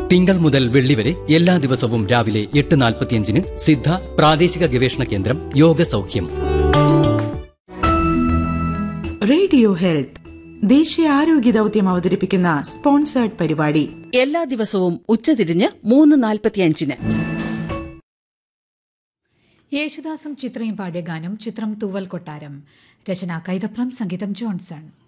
തിങ്കൾ മുതൽ വെള്ളി വരെ എല്ലാ ദിവസവും രാവിലെ 8:45 സിദ്ധ പ്രാദേശിക ഗവേഷണ കേന്ദ്രം യോഗ സൗഖ്യം. റേഡിയോ ഹെൽത്ത് ദേശീയ ആരോഗ്യ ദൌത്യം അവതരിപ്പിക്കുന്ന സ്പോൺസേർഡ് പരിപാടി എല്ലാ ദിവസവും ഉച്ചതിരിഞ്ഞ് 3:45. യേശുദാസും ചിത്രയും പാടിയ ഗാനം ചിത്രം തൂവൽ കൊട്ടാരം. രചന കൈതപ്രം, സംഗീതം ജോൺസൺ.